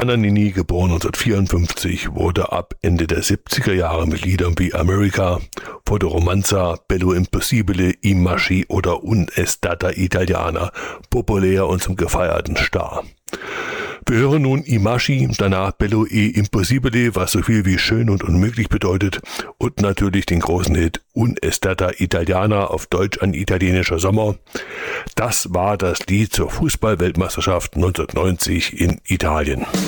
Anna Nini, geboren 1954, wurde ab Ende der 70er Jahre mit Liedern wie America, Foto Romanza, Bello Impossibile, I Maschi oder Un Estata Italiana populär und zum gefeierten Star. Wir hören nun I Maschi, danach Bello e Impossibile, was so viel wie schön und unmöglich bedeutet, und natürlich den großen Hit Un Estata Italiana, auf Deutsch ein italienischer Sommer. Das war das Lied zur Fußball-Weltmeisterschaft 1990 in Italien.